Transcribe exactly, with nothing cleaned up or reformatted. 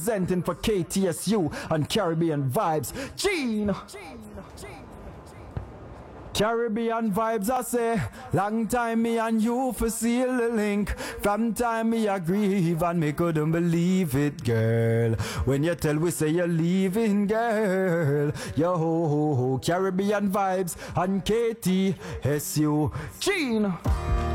Presenting for K T S U and Caribbean Vibes. Gene! Caribbean Vibes, I say. Long time me and you for seal the link. From time me I grieve and me couldn't believe it, girl. When you tell we say you're leaving, girl. Yo ho ho ho. Caribbean Vibes and K T S U. Gene!